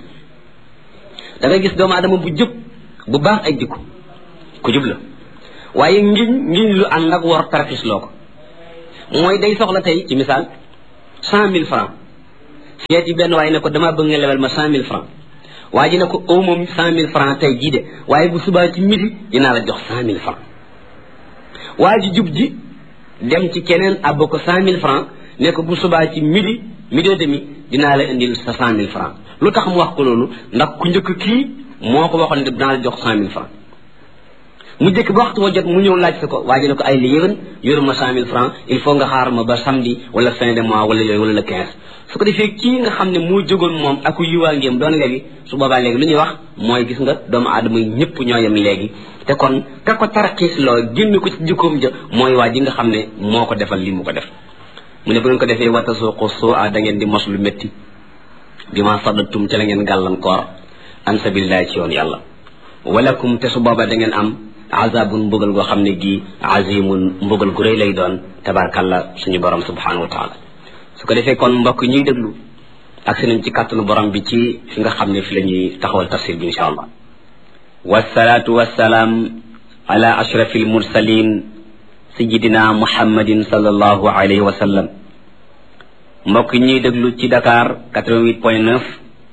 da ngay gis doomu aadama bu jub bu baax ay jikko ku jub la waaye ngiñ ngiñ lu ànd ak war tarqiis loo ko mooy day soxla tey ci misaal cent mille francs seeti benn waaye ne ko damaa bëgg nga lebal ma cent mille francs waa ji ne ko aw moom cent mille francs tey jii de waaye bu subaa ci midi dinaa la jox cent mille francs waa ji jub ji dem ci keneen abba ko cent mille francs ne ko bu subaa ci midi midi et demi dinaa la indil sa cent mille francs lu tax mu wax ko loolu ndax ku njëkk kii moo ko waxoon ne dinaa la jox cent mille francs mu jëkk ba waxtu wa jot mu ñëw laaj sa ko waa ji ne ko ay li yéwén yoru ma cent mille francs il faut nga xaar ma ba samedi wala fin de mois wala yooyu wala le quinze su ko defee kii nga xam ne moo jógoon moom ak yiwaa ngéem doon léegi su boobaa léegi lu ñuy wax mooy gis nga doomu aadama yi ñëpp ñoo yem léegi te kon ka ko tarxiis loo génn ko ci jikkoom ja mooy waa ji nga xam ne moo ko defal li mu ko def mu ne bu ngeen ko defee wata suuqu suu a da ngeen di mos lu métti bi ma saddatum ca la ngeen gàllankoor an sabilillahi ci yoon yàlla walakum te su booba da ngeen am azabun mbugal goo xam ne gi azimun mbugal gu rëy lay doon tabarkalla suñu borom subhanahu wa taala su ko defee kon mbokk ñuy déglu ak si nañ ci kàttanu borom bi ci fi nga xam ne fi la ñuy taxawal tafsir bi insha allah wasalaatu wasalaam ala ashrafi almursalin sayidina muhammadin sallallahu alayhi wa sallam mbokk ñuy déglu ci Dakar quatre-vingt-huit point neuf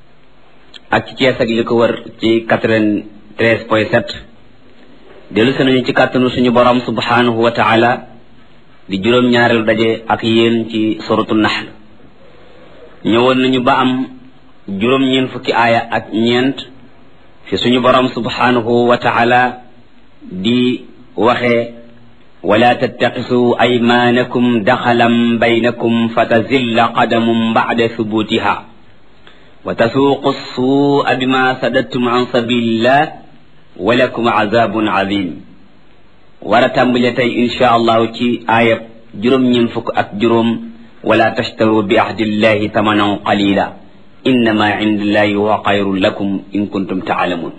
ak ci Thiès ak li ko wër ci quatre-vingt-treize point sept dellu se nañu ci kàttanu suñu borom subhanahu wa taala di juróom ñaareelu daje ak yéen ci suratu nahl ñëwoon nañu ba am juróom ñeen fukki aaya ak ñeent fi suñu borom subhanahu wa taala di waxe wala tattaqisu aymanakum daxalan baynakum fatazilla qadamun ba'da thubutiha wa tasuuqu suu'a bima sadattum an sabilillah walakum azabun azim war a tàmbale tey insha allahu ci aayab juróom ñeen fukk ak juróom wala tashtaru bi ahdillahi tamanan qalila innama indallahi huwa xayrun lakum in kuntum taalamun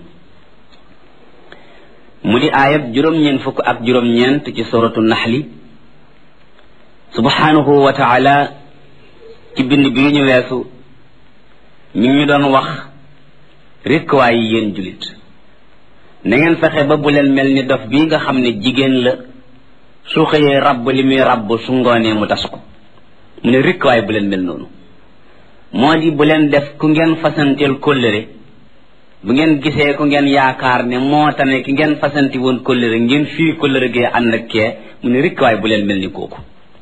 mu di aayab juróom ñeen fukk ak juróom ñeent ci suratu naxli subhanahu wa taala ci bind bi ñu weesu mi ngi ñu doon wax rekk waaye yéen julit na ngeen fexe ba bu leen mel ni dof bii nga xam ne jigéen la su xëyee rabb li muy rabb su ngoonee mu tas ko mu ne rekk waaye bu leen mel noonu moo di bu leen def ku ngeen fasanteel kóllëre bu ngeen gisee ku ngeen yaakaar ne moo tane ki ngeen fasanti woon kóllëre ngeen fii kóllëre gee ànd ak kee mu ne rekk waaye bu leen mel ni kooku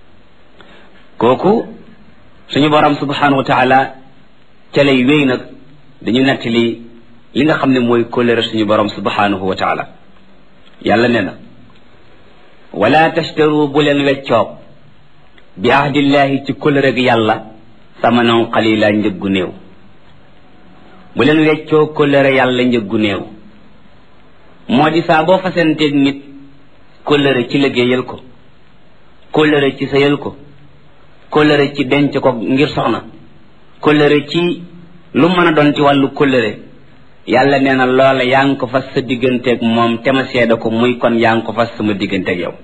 kooku suñu borom subhanahu wa taala ca lay wéy nag dañu nettali li nga xam ne mooy kóllëre suñu borom subhanahu wa taala yàlla nee na wala tashtaru bu leen weccoog bi ahdillahi ci kóllëre gi yàlla samanan qalila njëggu néew bu leen weccoog kóllëre yàlla njëggu néew moo di saa boo fasanteeg nit kóllëre ci liggéeyal ko kóllëre ci sëyal ko kóllëre ci denc ko ngir soxna kóllëre ci lu mën a doon ci wàllu kóllëre yàlla nee na loola yaa ngi ko fas sa digganteeg moom te ma seeda ko muy kon yaa ngi ko fas sama digganteeg yow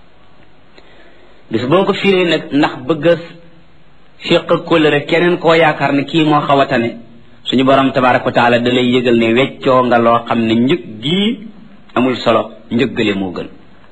bis boo ko firee nag ndax bëgg a féq kóllëre keneen koo yaakaar ne kii moo xaw a tane suñu borom tabaraka wa taala da lay yëgal ne weccoo nga loo xam ne njëg gii amul solo njëggale moo gën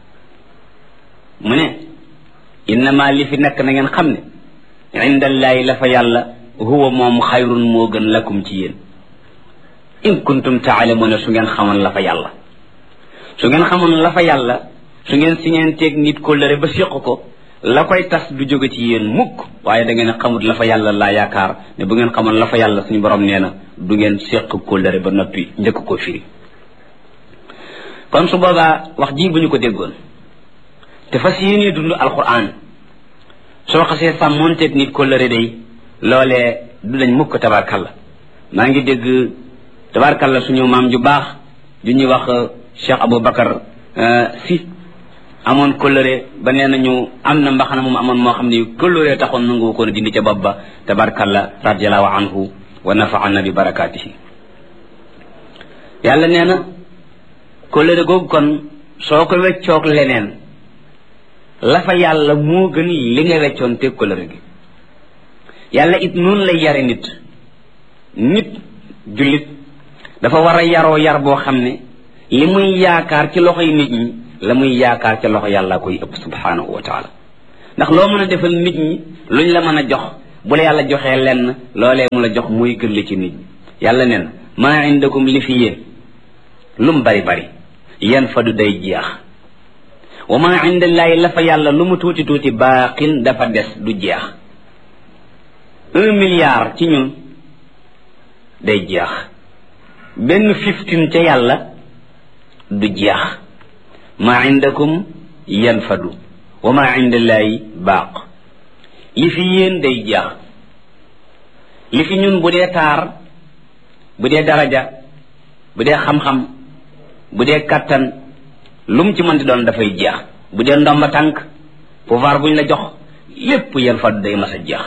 mu ne innama li fi nekk na ngeen xam ne indallaahi la fa yàlla huwa moom xayrun moo gën lakum ci yéen in kuntum taalamuuna su ngeen xamoon la fa yàlla su ngeen xamoon la fa yàlla su ngeen siñeenteeg nit kóllëre ba séq ko la koy tas du jóge ci yéen mukk waaye da ngeen xamut la fa yàlla laa yaakaar ne bu ngeen xamoon la fa yàlla suñu borom nee na du ngeen séq kóllëre ba noppi njëkk ko firi kon su boobaa wax ji bu ñu ko déggoon te fas yéenee dund alquran soo xasee sàmmoonteeg nit kóllëre day loolee du dañ mukk tabarkalla maa ngi dégg tabarkalla suñu maam ju baax ju ñuy wax Cheikh Aboubacar si amoon kóllëre ba nee nañu am na mbaxana moom amoon moo xam ne kóllëre taxoon nangu ko dindi ca bopp ba tabarkalla radiallahu anhu wa nafaana bi barakaatihi yàlla nee na kóllëre googu kon soo ko weccoog leneen la fa yàlla moo gën li nga weccoon te kóllëre gi yàlla it noonu lay yare nit nit jullit dafa war a yaroo yar boo xam ne li muy yaakaar ci loxoy nit ñi la muy yaakaar ci loxo yàlla koy ëpp subhanahu wa taala ndax loo mën a defal nit ñi luñ la mën a jox bu la yàlla joxee lenn loolee mu la jox muy gën li ci nit ñi yàlla nee na maa indakum li fi yéen lum bari bari yan fadu day jeex wa maa indallaahi la fa yàlla lu mu tuuti tuuti baaqin dafa des du jeex un milliard ci ñun day jeex benn fifteen ca yàlla du jeex maa indakum yanfadu wa maa indallaahi baaq li fi yéen day jeex li fi ñun bu dee taar bu dee daraja bu dee xam-xam bu dee kattan lu mu ci mën di doon dafay jeex bu dee ndomba tànk pouvoir buñ la jox lépp yanfadu day mas a jeex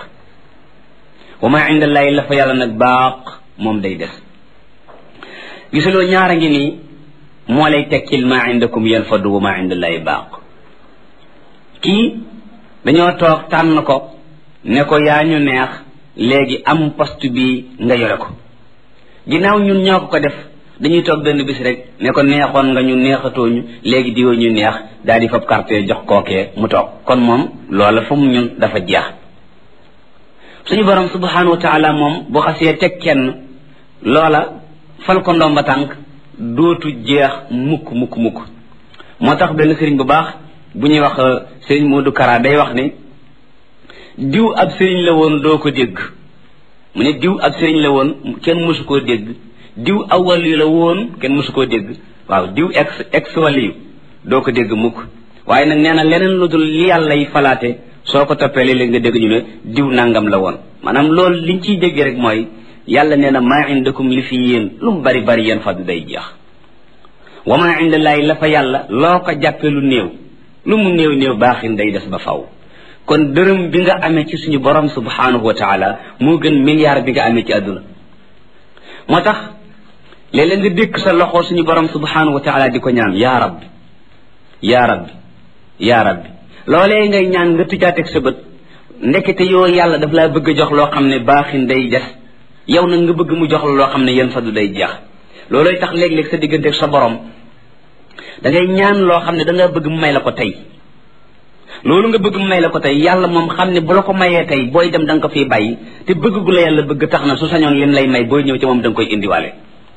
wa maa indallaahi la fa yàlla nag baaq moom day des gisuloo ñaara ngi nii moo lay tekkil maa indakum yanfadu wa maa indallaahi baaq kii dañoo toog tànn ko ne ko yaa ñu neex léegi am poste bi nga yore ko ginnaaw ñun ñoo ko ko def dañuy toog benn bis rek ne ko neexoon nga ñu neexatooñu léegi diwa ñu neex daal di fab carte jox kookee mu toog kon moom loola fu mu ñun dafa jeex suñu borom subhanahu wa taala moom bu xasee teg kenn loola fal ko ndomba tànk dootu jeex mukk mukk mukk moo tax benn sëriñ bu baax bu ñuy wax sëriñ Modou Kara day wax ne diw ab sëriñ la woon doo ko dégg mu ne diw ab sëriñ la woon kenn mësu koo dégg diw aw waliyu la woon kenn mësu koo dégg waaw diw ex ex waliyu doo ko dégg mukk waaye nag nee na leneen lu dul li yàlla yi falaate soo ko toppee léeg-léeg nga dégg ñu ne diw nangam la woon maanaam loolu liñ ciy dégg rek mooy yàlla nee na maa indakum li fi yéen lu mu bari bari yéen fadu day jeex wa maa indallaahi la fa yàlla loo ko jàppee lu néew lu mu néew néew baaxin day des ba faw kon dërëm bi nga amee ci suñu borom subhanahu wa taala moo gën milliard bi nga amee ci àdduna moo tax léeg-léeg nga dékk sa loxo suñu borom subhanahu wa taala di ko ñaan yaa rabbi yaa rabbi yaa rabbi loolee ngay ñaan nga tujaateeg sa bët ndekete yoo yàlla daf laa bëgg a jox loo xam ne baaxin day des yow nag nga bëgg mu jox la loo xam ne yan fadu day jeex loolooy tax léeg-léeg sa digganteeg sa borom da ngay ñaan loo xam ne da nga bëgg mu may la ko tey loolu nga bëgg mu may la ko tey yàlla moom xam ne bu la ko mayee tey booy dem da nga ko fiy bàyyi te bëgg gu la yàlla bëgg tax na su sañoon lim lay may booy ñëw ci moom da nga koy indiwaale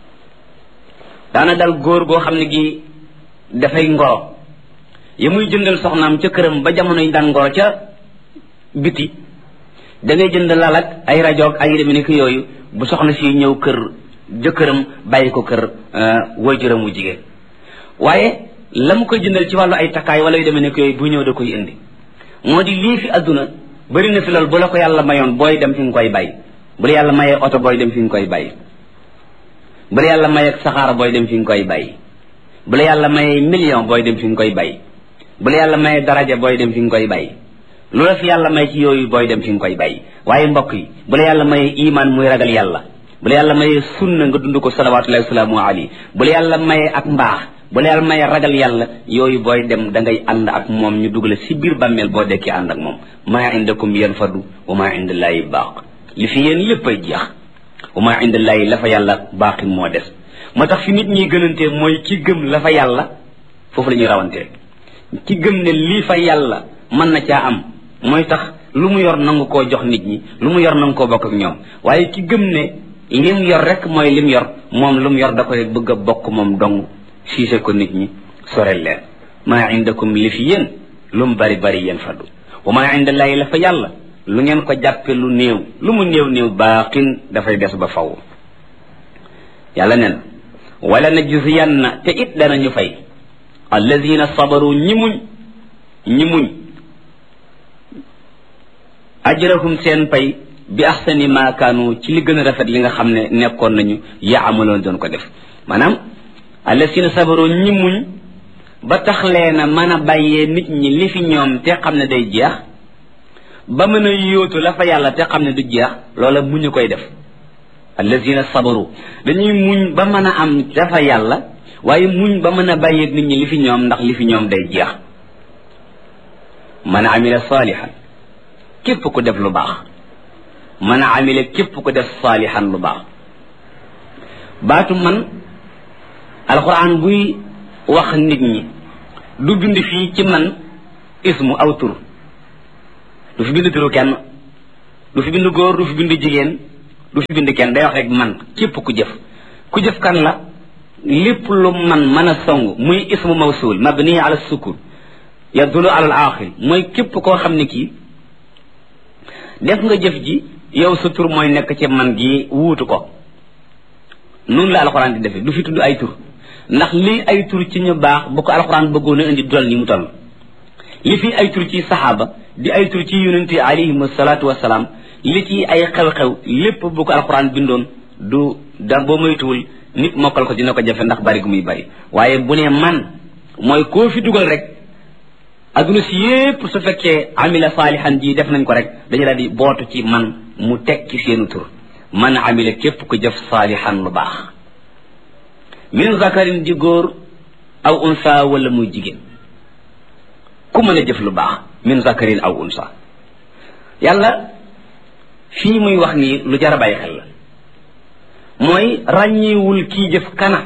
daana dal góor goo xam ne gi dafay ngoro ya muy jëndal soxnaam ca këram ba jamono yi daan ngoro ca biti da ngay jënd lal ak ay rajoog ay deme ni ko yooyu bu soxna si ñëw kër jëkkëram bàyyi ko kër waajuram wu jigéen waaye la mu koy jëndal ci wàllu ay takkaay wala yu demee ne ko yooyu bu ñëw da koy indi moo di lii fi àdduna bëri na fi loolu bu la ko yàlla mayoon booy dem fi nga koy bàyyi bu la yàlla mayee oto booy dem fi nga koy bàyyi bu la yàlla mayee saxaar booy dem fi nga koy bàyyi bu la yàlla mayee million booy dem fi nga koy bàyyi bu la yàlla mayee daraja booy dem fi nga koy bàyyi lu la fi yàlla may ci yooyu booy dem fi nga koy bàyyi waaye mbokk yi bu la yàlla mayee iman muy ragal yàlla bu la yàlla mayee sunna nga dund ko salawatullahi wasalaamu alayhi bu la yàlla mayee ak mbaax bu la yàlla mayee ragal yàlla yooyu booy dem da ngay ànd ak moom ñu dugale si biir bàmmeel boo dekkee ànd ak moom maa indakum yanfadu wa maa indallaahi baaq li fi yéen lépp ay jeex wa maa indallaahi la fa yàlla baaqin moo des moo tax fi nit ñi gënantee mooy ki gëm la fa yàlla foofu la ñuy rawantee ki gëm ne lii fa yàlla mën na caa am mooy tax lu mu yor nangu koo jox nit ñi lu mu yor nangu koo bokk ak ñoom waaye ki gëm ne lim yor rek mooy lim yor moom lu mu yor da koy bëgg a bokk moom dong siise ko nit ñi sorel leen maa indakum li fi yéen lu mu bari bari yéen fadu wa maa indallaahi la fa yàlla lu ngeen ko jàppe lu néew lu mu néew néew baaqin dafay des ba faw yàlla nen wala najziyanna te it danañu fay alladina sabaru ñi muñ ñi muñ ajrahum seen pay bi ahsani ma kaanu ci li gën a rafet li nga xam ne nekkoon nañu yaamaloon doon ko def maanaam alladina sabaru ñi muñ ba tax leena mën a bàyyee nit ñi li fi ñoom te xam ne day jeex ba mën a yóotu la fa yàlla te xam ne du jeex loola muñ a koy def allazina sabaru dañuy muñ ba mën a am dafa yàlla waaye muñ ba mën a bàyyee nit ñi li fi ñoom ndax li fi ñoom day jeex man amila salihan képp ku def lu baax man amila képp ku def salihan lu baax baatu man alquran buy wax nit ñi du bind fii ci man ismu aw tur du fi bind turu kenn du fi bind góor du fi bind jigéen du fi bind kenn day wax rek man képp ku jëf ku jëf kan la lépp lu man mën a song muy ismu mawsul mabni ala sukun yadulu ala al aaxir mooy képp koo xam ne kii def nga jëf ji yow sa tur mooy nekk ci man gi wuutu ko noonu la alxuraan di defee du fi tudd ay tur ndax lii ay tur ci ñu baax bu ko alxuraan bëggoon a indi dol ni mu toll li fi ay tur ci saxaaba di ay tur ci yonente alayhim salaatu wasalaam li ci ay xew-xew lépp bu ko alxuraan bindoon du da boo moytuwul nit mokkal ko dina ko jafe ndax bari gu muy bari waaye bu ne man mooy koo fi dugal rek adduna si yépp su fekkee amila saalihan ji def nañ ko rek dañu daal di bootu ci man mu teg ci seenu tur man amila képp ku jëf saalihan lu baax min zakarin di góor aw unsa wala muy jigéen ku mën a jëf lu baax min zakarin aw unsa yàlla fii muy wax nii lu jar a bàyyi xel la mooy ràññiwul kii jëf kana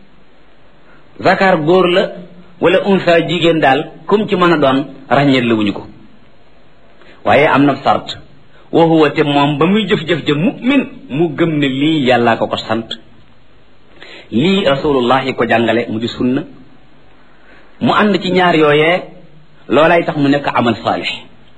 zakar góor la wala unsa jigéen daal comme ci mën a doon ràññeet la wuñu ko waaye am na sart wa huwa te moom ba muy jëf-jëf ja mu'min mu gëm ne lii yàllaa ko ko sant lii rasulullahi ko jàngale mu di sunna mu ànd ci ñaar yooyee loolay tax mu nekk amal saalix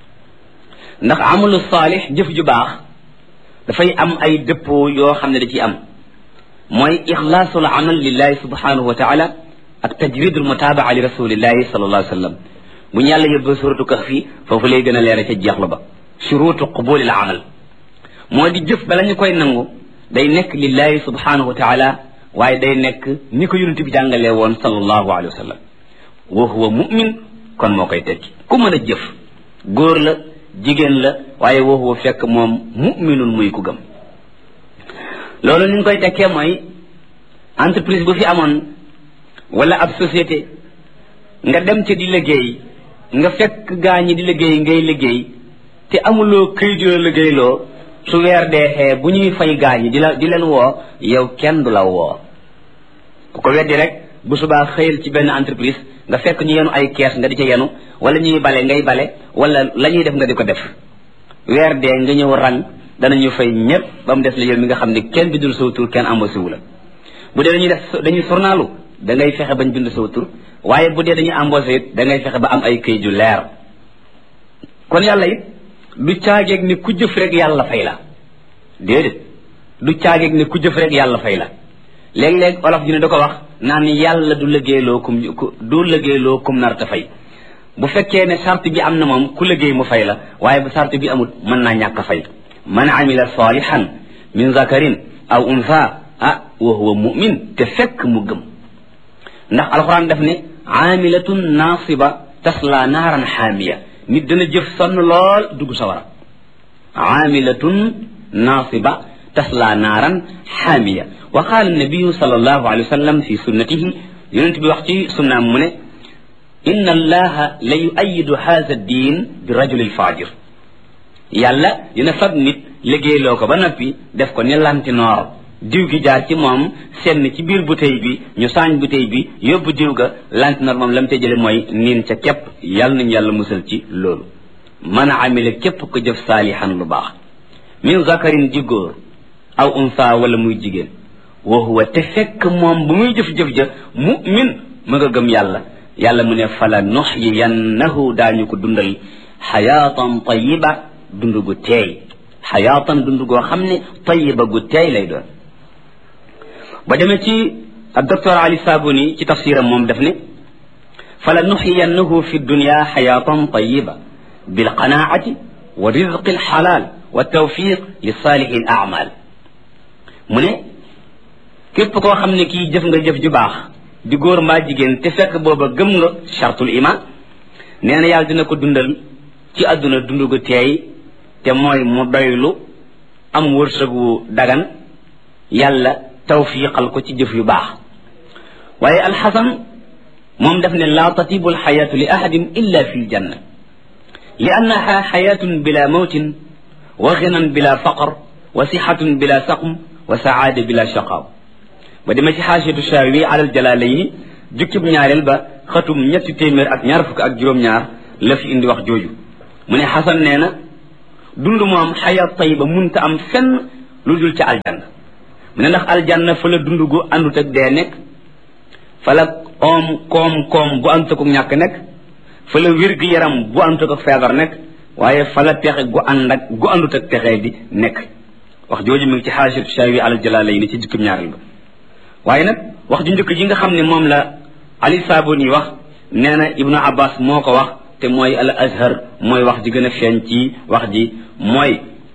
ndax amalu saalix jëf ju baax dafay am ay dëppoo yoo xam ne da ciy am mooy ixlaasul amal lillahi subhanahu wa taala ak tajridul mutabaa li rasulillahi sallallahu alayhi wa sallam bu ñu yàlla yóbbu suratu kahfi foofu lay gën a leere ca jeexlu ba shurutu qubulil amal moo di jëf bala ñu koy nangu day nekk lillahi subhanahu wa taala waaye day nekk ni ko yonent bi jàngalee woon sallallahu alayhi wa sallam wa huwa mu'min kon moo koy tekki ku mën a jëf góor la jigéen la waaye wa huwa fekk moom mu'minun muy ku gëm loolu ni ñu koy tekkee mooy entreprise bu fi amoon wala ab société nga dem ca di liggéey nga fekk gaa ñi di liggéey ngay liggéey te amuloo këyit yoo liggéeyloo su weer deexee bu ñuy fay gaa ñi di la di leen woo yow kenn du la woo ku ko weddi rek bu subaa xëyal ci benn entreprise nga fekk ñu yenu ay kees nga di ca yenu wala ñuy bale ngay bale wala la ñuy def nga di ko def weer dee nga ñëw rang danañu fay ñëpp ba mu des la yow mi nga xam ne kenn bindul saw tur kenn embauché wu la bu dee dañuy def dañuy journalu da ngay fexe bañ bind saw tur waaye bu dee dañuy embauché it da ngay fexe ba am ay këyit yu leer kon yàlla it du caageeg ni ku jëf rek yàlla fay la déedéet du caageeg ni ku jëf rek yàlla fay la léeg-léeg olof ji ne da ko wax naan yàlla du liggéeyloo kum du liggéeyloo kum nar ta fay bu fekkee ne charte bi am na moom ku liggéey mu fay la waaye bu charte bi amut mën naa ñàkk a fay man amila salihan min zakarin aw unsa ah wa huwa mu'min te fekk mu gëm ndax alquran daf ne aamilatun nasiba tasla naaran xaamiya nit dana jëf sonn lool dugg sawara aamilatun nasiba tasla naaran xaamiya wa qaala nabiyu sallallahu alayhi wa sallam fi sunnatihi yonent bi wax ci sunnaam mu ne inna allaha la yuayidu haza diin bi rajulil fajir yàlla dina fab nit liggéeyloo ko ba noppi def ko ni lanti noor diw gi jaar ci moom senn ci biir bouteille bi ñu saañ bouteille bi yóbbu diw ga lanti noor moom la mu te jële mooy niin ca képp yàlla nañu yàlla musal ci loolu man amila képp ko jëf saalihan lu baax min zakarin ji góor aw unsa wala muy jigéen wa huwa te fekk moom bu muy jëf-jëf ja mu'min ma nga gëm yàlla yàlla mu ne fala nuxyiyannahu daañu ko dundal xayaatan tayiba dund gu teey xayaatan dund goo xam ne tayiba gu teey lay doon ba demee ci ak docteur Ali Sabuni ci tafsiram moom def ne fala nuxyiyannahu fi dunya xayaatan tayiba bilqanaati wa rizqi alxalaal wa tawfiq li saalixi al amal mu ne képp koo xam ne kii jëf nga jëf ju baax di góor mbaa jigéen te fekk booba gëm nga chartul iman nee na yàlla dina ko dundal ci àdduna dund gu teey te mooy mu doylu am wërsëgu dagan yàlla tawfiqal ko ci jëf yu baax waaye alxasan moom daf ne laa tatibu alxayaatu li ahadin illa fi ljanna li annaha xayatun bila mawtin wa ginan bila faqr wa sixatun bila saqm wa saada bila shaqaaw ba dema ci xaasiyatu shaawi alal jalaalayni jukkib ñaareel ba xatum ñetti téeméer ak ñaar fukk ak juróom-ñaar la fi indi wax jooju mu ne xasan nee na dund moom xayaat tayiba munta am fenn lu dul ca aljanna mu ne ndax aljanna fa la dund gu àndut ak dee nekk fa la oom koom koom bu àndut ak ñàkk nekk fa la wér gi yaram bu àndut ak feebar nekk waaye fa la texe gu ànd ak gu àndut ak texe di nekk wax jooju mi ngi ci xaasiyatu shaawi alal jalaalayni ci jukkib ñaareel ba waaye nag wax ju njëkk ji nga xam ne moom la ali saabuni wax nee na ibnu abbas moo ko wax te mooy al azhar mooy wax ji gën a feeñ ci wax ji mooy